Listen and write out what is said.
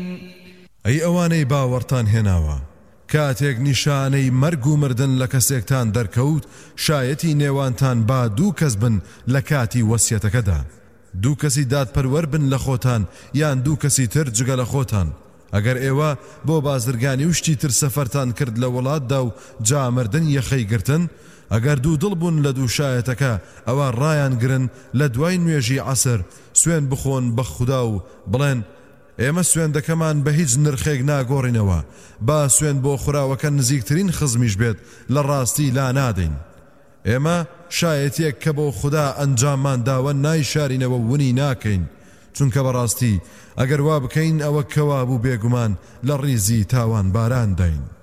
ئەی ئەوانەی باوەڕتان هێناوە کاتێک نیشانەی مەرگ و مردن لە کەسێکتان دەرکەوت شایەتی نێوانتان با دوو کەس بن لە کاتی وەسیەتەکەدا دوو کەسی دادپەروەر بن لە خۆتان یان دوو کەسی تر جگە لە خۆتان ئەگەر ئێوە بۆ بازرگانی وشتی تر سەفەرتان کرد لە وڵاتدا و جامردن یەخەی گرتن ئەگەر دوو دڵ بوون لە دوو شایەتەکە ئەوە ڕایان گرن لە دوای نوێژی عەسر سوێن بخۆن بە خودا و بڵێن ئێمە سوێندەکەمان بە هیچ نرخێک ناگۆڕینەوە با سوێن بۆ خوراوەکە نزیکترین خزمیش بێت لە ڕاستی لا نادەین ئێمە شایەتێک کە بۆ خدا ئەنجاممان داوە نایشارینەوە ونی ناکەین چونکە بەڕاستی ئەگەر وا بکەین ئەوە کەوا بوو بێگومان لە ڕیزی تاوان باران داین